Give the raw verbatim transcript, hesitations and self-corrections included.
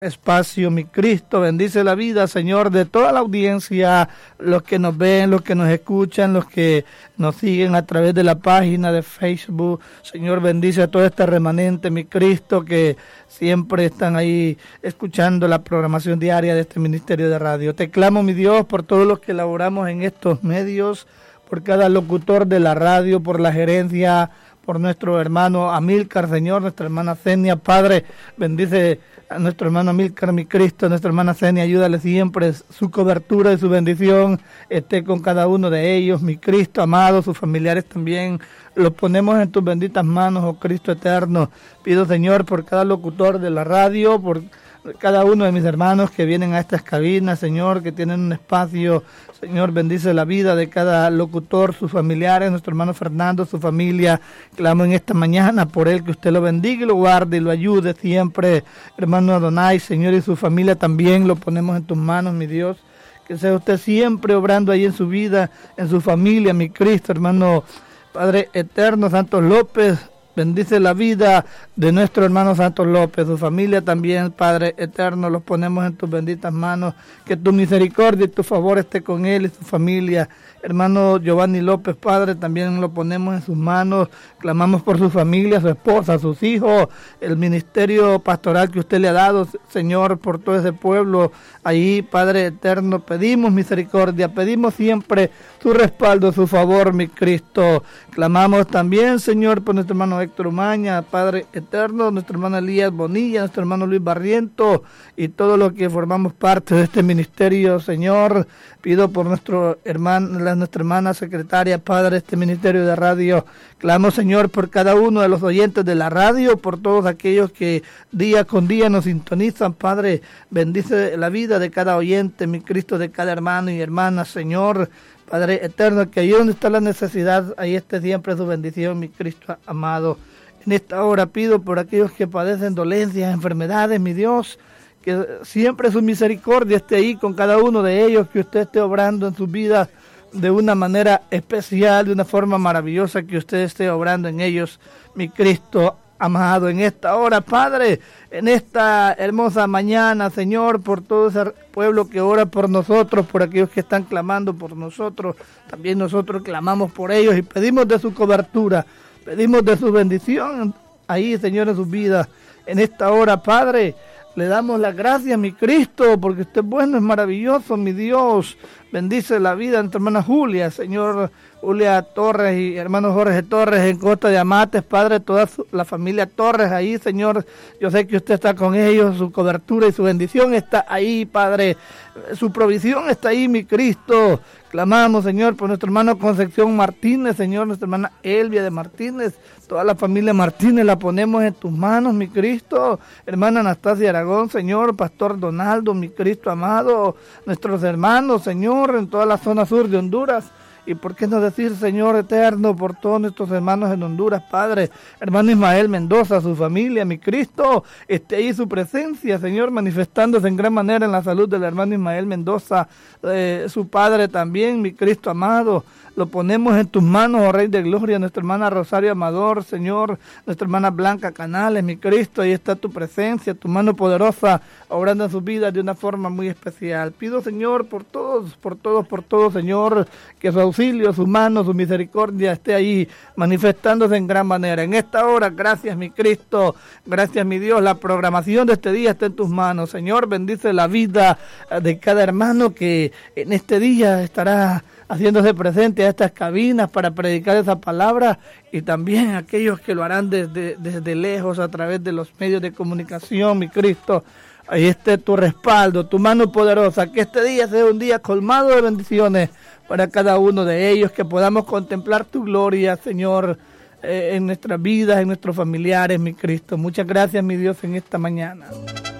Espacio, mi Cristo, bendice la vida, Señor, de toda la audiencia, los que nos ven, los que nos escuchan, los que nos siguen a través de la página de Facebook. Señor, bendice a todo este remanente, mi Cristo, que siempre están ahí escuchando la programación diaria de este ministerio de radio. Te clamo, mi Dios, por todos los que laboramos en estos medios, por cada locutor de la radio, por la gerencia, por nuestro hermano Amílcar, Señor, nuestra hermana Zenia. Padre, bendice a nuestro hermano Amílcar, mi Cristo, nuestra hermana Zenia, ayúdale siempre, su cobertura y su bendición esté con cada uno de ellos, mi Cristo amado, sus familiares también, los ponemos en tus benditas manos, oh Cristo eterno. Pido, Señor, por cada locutor de la radio, por cada uno de mis hermanos que vienen a estas cabinas, Señor, que tienen un espacio. Señor, bendice la vida de cada locutor, sus familiares, nuestro hermano Fernando, su familia. Clamo en esta mañana por él, que usted lo bendiga y lo guarde y lo ayude siempre. Hermano Adonai, Señor, y su familia también lo ponemos en tus manos, mi Dios. Que sea usted siempre obrando ahí en su vida, en su familia, mi Cristo, hermano Padre eterno, Santos López. Bendice la vida de nuestro hermano Santos López, su familia también, Padre eterno, los ponemos en tus benditas manos, que tu misericordia y tu favor esté con él y su familia. Hermano Giovanni López, Padre, también lo ponemos en sus manos, clamamos por su familia, su esposa, sus hijos, el ministerio pastoral que usted le ha dado, Señor, por todo ese pueblo. Ahí, Padre eterno, pedimos misericordia, pedimos siempre su respaldo, su favor, mi Cristo. Clamamos también, Señor, por nuestro hermano Héctor Umaña, Padre eterno, nuestro hermano Elías Bonilla, nuestro hermano Luis Barriento y todos los que formamos parte de este ministerio, Señor. Pido por nuestro hermano, nuestra hermana secretaria, Padre, este ministerio de radio. Clamo, Señor, por cada uno de los oyentes de la radio, por todos aquellos que día con día nos sintonizan, Padre. Bendice la vida de cada oyente, mi Cristo, de cada hermano y hermana, Señor. Padre eterno, que ahí donde está la necesidad, ahí esté siempre su bendición, mi Cristo amado. En esta hora pido por aquellos que padecen dolencias, enfermedades, mi Dios, que siempre su misericordia esté ahí con cada uno de ellos, que usted esté obrando en sus vidas de una manera especial, de una forma maravillosa, que usted esté obrando en ellos, mi Cristo amado. En esta hora, Padre, en esta hermosa mañana, Señor, por todo ese pueblo que ora por nosotros, por aquellos que están clamando por nosotros, también nosotros clamamos por ellos y pedimos de su cobertura, pedimos de su bendición ahí, Señor, en sus vidas. En esta hora, Padre, le damos las gracias, mi Cristo, porque usted es bueno, es maravilloso, mi Dios. Bendice la vida de nuestra hermana Julia, Señor, Julia Torres y hermano Jorge Torres en Costa de Amates, Padre, toda su, la familia Torres ahí, Señor. Yo sé que usted está con ellos, su cobertura y su bendición está ahí, Padre. Su provisión está ahí, mi Cristo. Clamamos, Señor, por nuestro hermano Concepción Martínez, Señor, nuestra hermana Elvia de Martínez, toda la familia Martínez la ponemos en tus manos, mi Cristo. Hermana Anastasia Aragón, Señor, Pastor Donaldo, mi Cristo amado, nuestros hermanos, Señor, en toda la zona sur de Honduras. Y por qué no decir, Señor eterno, por todos nuestros hermanos en Honduras, Padre, hermano Ismael Mendoza, su familia, mi Cristo, esté ahí su presencia, Señor, manifestándose en gran manera en la salud del hermano Ismael Mendoza, eh, su padre también, mi Cristo amado. Lo ponemos en tus manos, oh Rey de Gloria, nuestra hermana Rosario Amador, Señor, nuestra hermana Blanca Canales, mi Cristo, ahí está tu presencia, tu mano poderosa, obrando en sus vidas de una forma muy especial. Pido, Señor, por todos, por todos, por todos, Señor, que su auxilio, su mano, su misericordia esté ahí manifestándose en gran manera. En esta hora, gracias, mi Cristo, gracias, mi Dios, la programación de este día está en tus manos. Señor, bendice la vida de cada hermano que en este día estará haciéndose presente a estas cabinas para predicar esa palabra, y también aquellos que lo harán desde, desde lejos a través de los medios de comunicación, mi Cristo. Ahí esté tu respaldo, tu mano poderosa, que este día sea un día colmado de bendiciones para cada uno de ellos, que podamos contemplar tu gloria, Señor, eh, en nuestras vidas, en nuestros familiares, mi Cristo. Muchas gracias, mi Dios, en esta mañana.